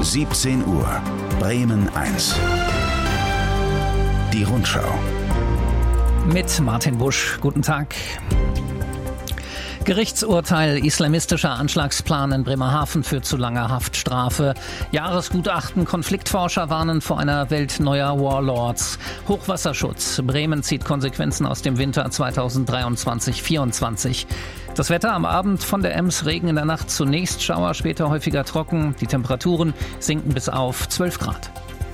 17 Uhr, Bremen 1. Die Rundschau. Mit Martin Busch. Guten Tag. Gerichtsurteil: islamistischer Anschlagsplan in Bremerhaven führt zu langer Haftstrafe. Jahresgutachten: Konfliktforscher warnen vor einer Welt neuer Warlords. Hochwasserschutz: Bremen zieht Konsequenzen aus dem Winter 2023/24. Das Wetter am Abend von der Ems: Regen in der Nacht, zunächst Schauer, später häufiger trocken. Die Temperaturen sinken bis auf 12 Grad.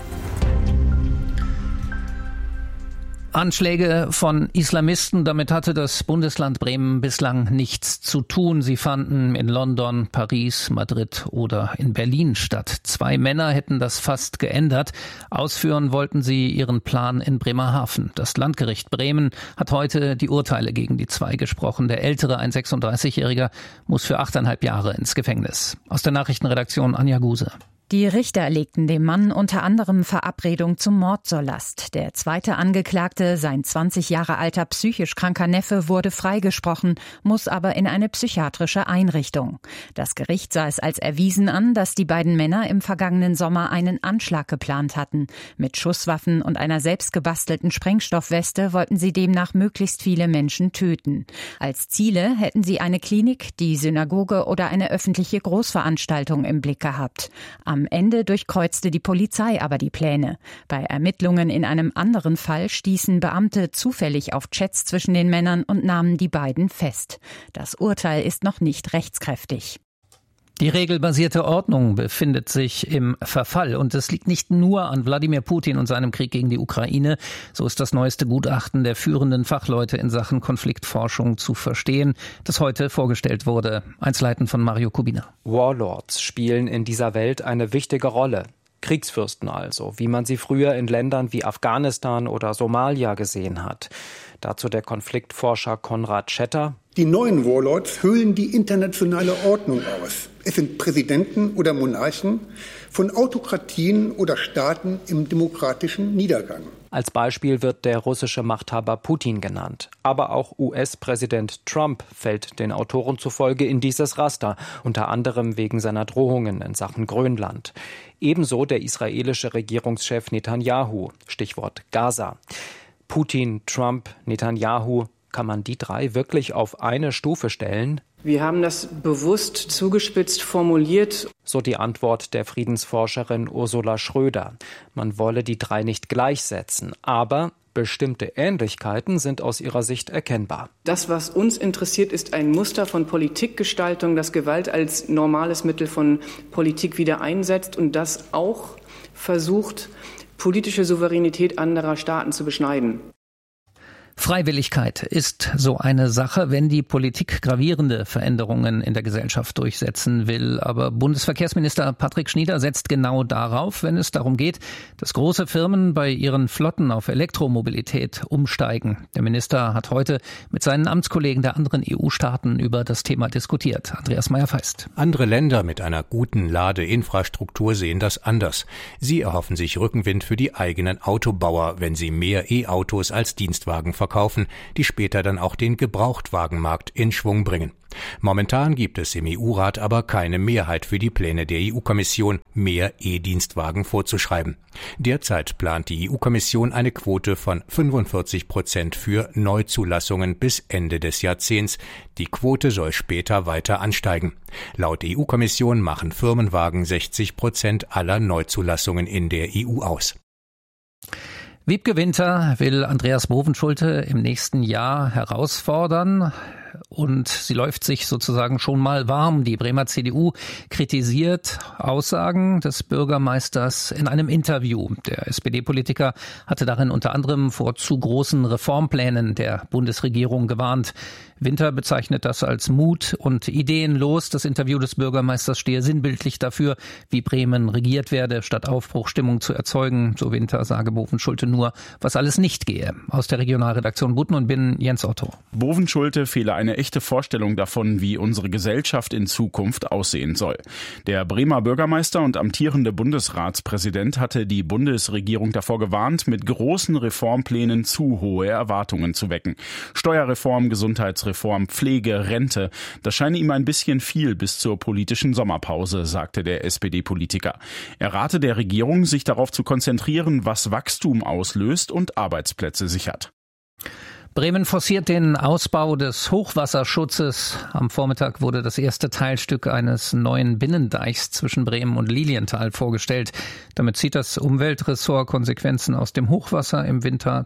Anschläge von Islamisten, damit hatte das Bundesland Bremen bislang nichts zu tun. Sie fanden in London, Paris, Madrid oder in Berlin statt. 2 Männer hätten das fast geändert. Ausführen wollten sie ihren Plan in Bremerhaven. Das Landgericht Bremen hat heute die Urteile gegen die 2 gesprochen. Der Ältere, ein 36-Jähriger, muss für 8,5 Jahre ins Gefängnis. Aus der Nachrichtenredaktion Anja Guse. Die Richter legten dem Mann unter anderem Verabredung zum Mord zur Last. Der zweite Angeklagte, sein 20 Jahre alter psychisch kranker Neffe, wurde freigesprochen, muss aber in eine psychiatrische Einrichtung. Das Gericht sah es als erwiesen an, dass die beiden Männer im vergangenen Sommer einen Anschlag geplant hatten. Mit Schusswaffen und einer selbstgebastelten Sprengstoffweste wollten sie demnach möglichst viele Menschen töten. Als Ziele hätten sie eine Klinik, die Synagoge oder eine öffentliche Großveranstaltung im Blick gehabt. Am Ende durchkreuzte die Polizei aber die Pläne. Bei Ermittlungen in einem anderen Fall stießen Beamte zufällig auf Chats zwischen den Männern und nahmen die beiden fest. Das Urteil ist noch nicht rechtskräftig. Die regelbasierte Ordnung befindet sich im Verfall und es liegt nicht nur an Wladimir Putin und seinem Krieg gegen die Ukraine. So ist das neueste Gutachten der führenden Fachleute in Sachen Konfliktforschung zu verstehen, das heute vorgestellt wurde. Einzelheiten von Mario Kubina. Warlords spielen in dieser Welt eine wichtige Rolle. Kriegsfürsten also, wie man sie früher in Ländern wie Afghanistan oder Somalia gesehen hat. Dazu der Konfliktforscher Konrad Schetter. Die neuen Warlords höhlen die internationale Ordnung aus. Es sind Präsidenten oder Monarchen von Autokratien oder Staaten im demokratischen Niedergang. Als Beispiel wird der russische Machthaber Putin genannt. Aber auch US-Präsident Trump fällt den Autoren zufolge in dieses Raster, unter anderem wegen seiner Drohungen in Sachen Grönland. Ebenso der israelische Regierungschef Netanyahu, Stichwort Gaza. Putin, Trump, Netanyahu, kann man die 3 wirklich auf eine Stufe stellen? Wir haben das bewusst zugespitzt formuliert. So die Antwort der Friedensforscherin Ursula Schröder. Man wolle die 3 nicht gleichsetzen, aber bestimmte Ähnlichkeiten sind aus ihrer Sicht erkennbar. Das, was uns interessiert, ist ein Muster von Politikgestaltung, das Gewalt als normales Mittel von Politik wieder einsetzt und das auch versucht, politische Souveränität anderer Staaten zu beschneiden. Freiwilligkeit ist so eine Sache, wenn die Politik gravierende Veränderungen in der Gesellschaft durchsetzen will. Aber Bundesverkehrsminister Patrick Schnieder setzt genau darauf, wenn es darum geht, dass große Firmen bei ihren Flotten auf Elektromobilität umsteigen. Der Minister hat heute mit seinen Amtskollegen der anderen EU-Staaten über das Thema diskutiert. Andreas Meyer-Feist. Andere Länder mit einer guten Ladeinfrastruktur sehen das anders. Sie erhoffen sich Rückenwind für die eigenen Autobauer, wenn sie mehr E-Autos als Dienstwagen verkaufen, die später dann auch den Gebrauchtwagenmarkt in Schwung bringen. Momentan gibt es im EU-Rat aber keine Mehrheit für die Pläne der EU-Kommission, mehr E-Dienstwagen vorzuschreiben. Derzeit plant die EU-Kommission eine Quote von 45% für Neuzulassungen bis Ende des Jahrzehnts. Die Quote soll später weiter ansteigen. Laut EU-Kommission machen Firmenwagen 60% aller Neuzulassungen in der EU aus. Wiebke Winter will Andreas Bovenschulte im nächsten Jahr herausfordern. Und sie läuft sich sozusagen schon mal warm. Die Bremer CDU kritisiert Aussagen des Bürgermeisters in einem Interview. Der SPD-Politiker hatte darin unter anderem vor zu großen Reformplänen der Bundesregierung gewarnt. Winter bezeichnet das als mut- und ideenlos. Das Interview des Bürgermeisters stehe sinnbildlich dafür, wie Bremen regiert werde, statt Aufbruchstimmung zu erzeugen. So Winter sage Bovenschulte nur, was alles nicht gehe. Aus der Regionalredaktion Buthen und Binnen Jens Otto. Bovenschulte fehle eine eine echte Vorstellung davon, wie unsere Gesellschaft in Zukunft aussehen soll. Der Bremer Bürgermeister und amtierende Bundesratspräsident hatte die Bundesregierung davor gewarnt, mit großen Reformplänen zu hohe Erwartungen zu wecken. Steuerreform, Gesundheitsreform, Pflege, Rente, das scheine ihm ein bisschen viel bis zur politischen Sommerpause, sagte der SPD-Politiker. Er rate der Regierung, sich darauf zu konzentrieren, was Wachstum auslöst und Arbeitsplätze sichert. Bremen forciert den Ausbau des Hochwasserschutzes. Am Vormittag wurde das erste Teilstück eines neuen Binnendeichs zwischen Bremen und Lilienthal vorgestellt. Damit zieht das Umweltressort Konsequenzen aus dem Hochwasser im Winter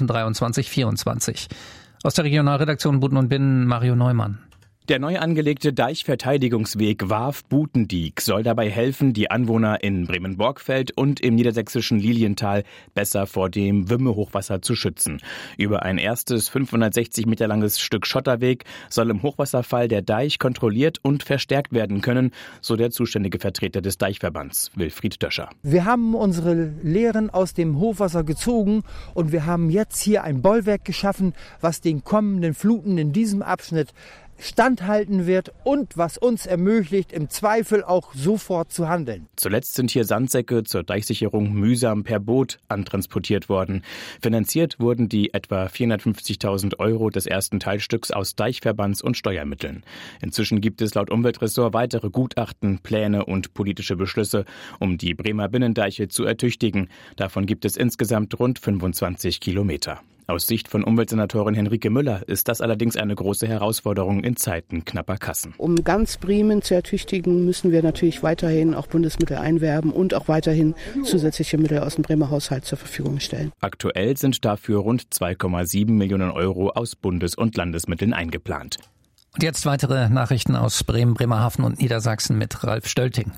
2023/24. Aus der Regionalredaktion Buten und Binnen, Mario Neumann. Der neu angelegte Deichverteidigungsweg Warf-Butendiek soll dabei helfen, die Anwohner in Bremen-Borgfeld und im niedersächsischen Lilienthal besser vor dem Wümme-Hochwasser zu schützen. Über ein erstes 560 Meter langes Stück Schotterweg soll im Hochwasserfall der Deich kontrolliert und verstärkt werden können, so der zuständige Vertreter des Deichverbands, Wilfried Döscher. Wir haben unsere Lehren aus dem Hochwasser gezogen und wir haben jetzt hier ein Bollwerk geschaffen, was den kommenden Fluten in diesem Abschnitt standhalten wird und was uns ermöglicht, im Zweifel auch sofort zu handeln. Zuletzt sind hier Sandsäcke zur Deichsicherung mühsam per Boot antransportiert worden. Finanziert wurden die etwa 450.000 € des ersten Teilstücks aus Deichverbands- und Steuermitteln. Inzwischen gibt es laut Umweltressort weitere Gutachten, Pläne und politische Beschlüsse, um die Bremer Binnendeiche zu ertüchtigen. Davon gibt es insgesamt rund 25 Kilometer. Aus Sicht von Umweltsenatorin Henrike Müller ist das allerdings eine große Herausforderung in Zeiten knapper Kassen. Um ganz Bremen zu ertüchtigen, müssen wir natürlich weiterhin auch Bundesmittel einwerben und auch weiterhin zusätzliche Mittel aus dem Bremer Haushalt zur Verfügung stellen. Aktuell sind dafür rund 2,7 Millionen € aus Bundes- und Landesmitteln eingeplant. Und jetzt weitere Nachrichten aus Bremen, Bremerhaven und Niedersachsen mit Ralf Stölting.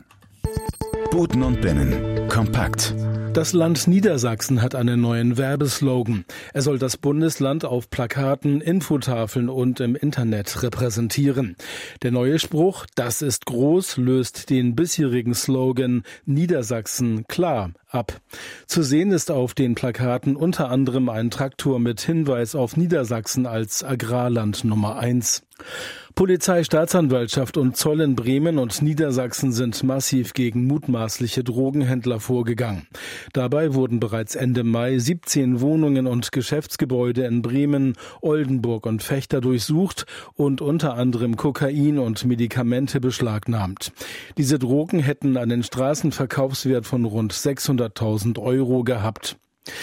Buten und Binnen. Kompakt. Das Land Niedersachsen hat einen neuen Werbeslogan. Er soll das Bundesland auf Plakaten, Infotafeln und im Internet repräsentieren. Der neue Spruch, das ist groß, löst den bisherigen Slogan Niedersachsen klar ab. Zu sehen ist auf den Plakaten unter anderem ein Traktor mit Hinweis auf Niedersachsen als Agrarland Nummer 1. Polizei, Staatsanwaltschaft und Zoll in Bremen und Niedersachsen sind massiv gegen mutmaßliche Drogenhändler vorgegangen. Dabei wurden bereits Ende Mai 17 Wohnungen und Geschäftsgebäude in Bremen, Oldenburg und Vechta durchsucht und unter anderem Kokain und Medikamente beschlagnahmt. Diese Drogen hätten einen Straßenverkaufswert von rund 600.000 € gehabt.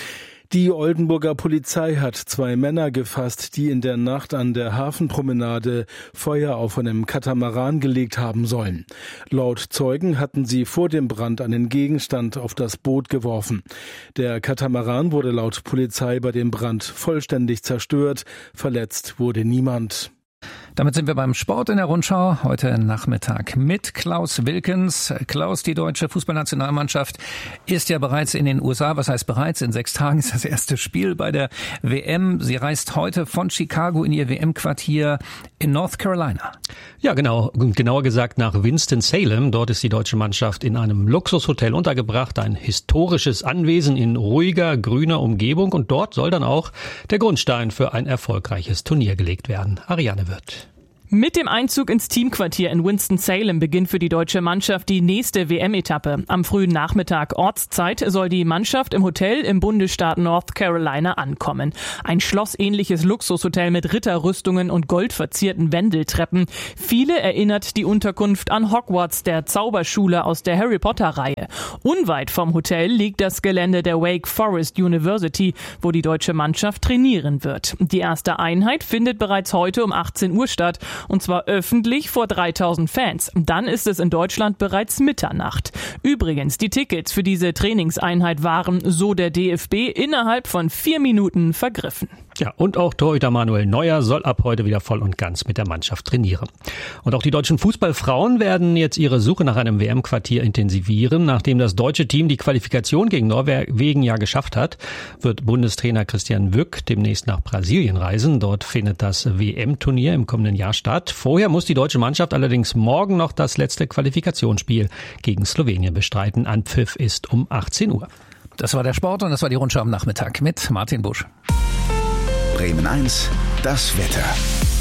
Die Oldenburger Polizei hat 2 Männer gefasst, die in der Nacht an der Hafenpromenade Feuer auf einem Katamaran gelegt haben sollen. Laut Zeugen hatten sie vor dem Brand einen Gegenstand auf das Boot geworfen. Der Katamaran wurde laut Polizei bei dem Brand vollständig zerstört. Verletzt wurde niemand. Damit sind wir beim Sport in der Rundschau. Heute Nachmittag mit Klaus Wilkens. Klaus, die deutsche Fußballnationalmannschaft ist ja bereits in den USA. Was heißt bereits? In 6 Tagen ist das erste Spiel bei der WM. Sie reist heute von Chicago in ihr WM-Quartier in North Carolina. Ja, genau. Genauer gesagt nach Winston-Salem. Dort ist die deutsche Mannschaft in einem Luxushotel untergebracht. Ein historisches Anwesen in ruhiger, grüner Umgebung. Und dort soll dann auch der Grundstein für ein erfolgreiches Turnier gelegt werden. Ariane Wirth. Mit dem Einzug ins Teamquartier in Winston-Salem beginnt für die deutsche Mannschaft die nächste WM-Etappe. Am frühen Nachmittag Ortszeit soll die Mannschaft im Hotel im Bundesstaat North Carolina ankommen. Ein schlossähnliches Luxushotel mit Ritterrüstungen und goldverzierten Wendeltreppen. Viele erinnert die Unterkunft an Hogwarts, der Zauberschule aus der Harry-Potter-Reihe. Unweit vom Hotel liegt das Gelände der Wake Forest University, wo die deutsche Mannschaft trainieren wird. Die erste Einheit findet bereits heute um 18 Uhr statt. Und zwar öffentlich vor 3000 Fans. Dann ist es in Deutschland bereits Mitternacht. Übrigens, die Tickets für diese Trainingseinheit waren, so der DFB, innerhalb von 4 Minuten vergriffen. Ja, und auch Torhüter Manuel Neuer soll ab heute wieder voll und ganz mit der Mannschaft trainieren. Und auch die deutschen Fußballfrauen werden jetzt ihre Suche nach einem WM-Quartier intensivieren. Nachdem das deutsche Team die Qualifikation gegen Norwegen ja geschafft hat, wird Bundestrainer Christian Wück demnächst nach Brasilien reisen. Dort findet das WM-Turnier im kommenden Jahr statt. Vorher muss die deutsche Mannschaft allerdings morgen noch das letzte Qualifikationsspiel gegen Slowenien bestreiten. Anpfiff ist um 18 Uhr. Das war der Sport und das war die Rundschau am Nachmittag mit Martin Busch. Bremen 1, das Wetter.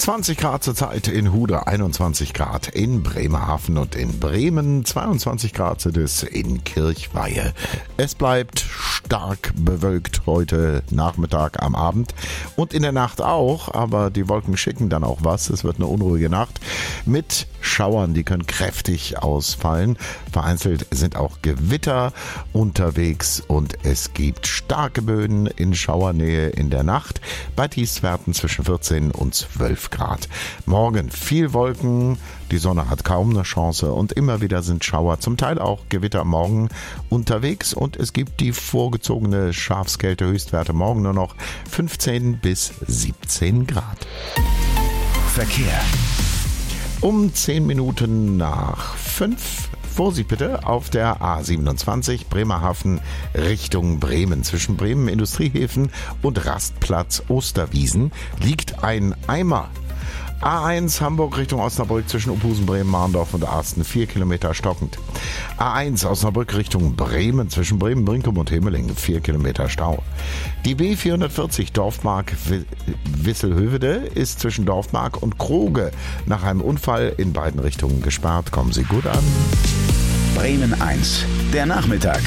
20 Grad zurzeit in Hude, 21 Grad in Bremerhaven und in Bremen, 22 Grad sind es in Kirchweihe. Es bleibt stark bewölkt heute Nachmittag am Abend und in der Nacht auch, aber die Wolken schicken dann auch was. Es wird eine unruhige Nacht mit Schauern, die können kräftig ausfallen. Vereinzelt sind auch Gewitter unterwegs und es gibt starke Böen in Schauernähe in der Nacht bei Tiefstwerten zwischen 14 und 12 Grad. Morgen viel Wolken, die Sonne hat kaum eine Chance und immer wieder sind Schauer, zum Teil auch Gewitter morgen unterwegs und es gibt die vorgezogene Schafskälte, Höchstwerte morgen nur noch 15 bis 17 Grad. Verkehr. Um 10 Minuten nach 5. Vorsicht bitte auf der A27 Bremerhaven Richtung Bremen. Zwischen Bremen Industriehäfen und Rastplatz Osterwiesen liegt ein Eimer. A1 Hamburg Richtung Osnabrück zwischen Opusen, Bremen, Mahndorf und Arsten 4 Kilometer stockend. A1 Osnabrück Richtung Bremen zwischen Bremen, Brinkum und Himmelingen 4 Kilometer Stau. Die B440 Dorfmark-Wisselhövede ist zwischen Dorfmark und Kroge nach einem Unfall in beiden Richtungen gesperrt. Kommen Sie gut an. Bremen 1, der Nachmittag.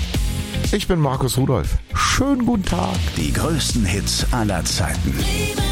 Ich bin Markus Rudolph. Schönen guten Tag. Die größten Hits aller Zeiten.